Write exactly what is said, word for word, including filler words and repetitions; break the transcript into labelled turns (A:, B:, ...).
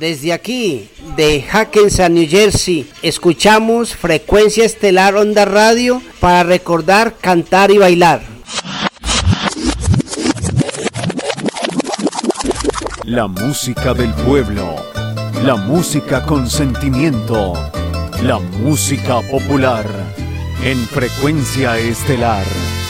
A: Desde aquí, de Hackensack, New Jersey, escuchamos Frecuencia Estelar Onda Radio para recordar, cantar y bailar.
B: La música del pueblo, la música con sentimiento, la música popular, en Frecuencia Estelar.